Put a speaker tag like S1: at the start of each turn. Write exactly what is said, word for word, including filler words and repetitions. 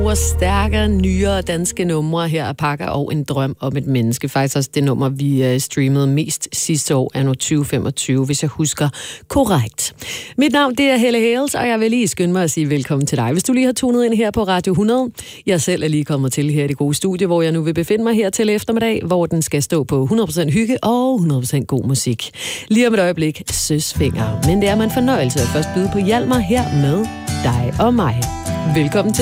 S1: Stærkere, nyere danske numre her af Pakker og En drøm om et menneske. Faktisk også det nummer, vi streamede mest sidste år, anno tyve femogtyve, hvis jeg husker korrekt. Mit navn, det er Helle Hales, og jeg vil lige skynde mig at sige velkommen til dig, hvis du lige har tunet ind her på Radio hundrede. Jeg selv er lige kommet til her i det gode studie, hvor jeg nu vil befinde mig her til eftermiddag, hvor den skal stå på hundrede procent hygge og hundrede procent god musik. Lige om et øjeblik, søsfinger. Men det er mig en fornøjelse at først byde på Hjalmar her med dig og mig. Velkommen til.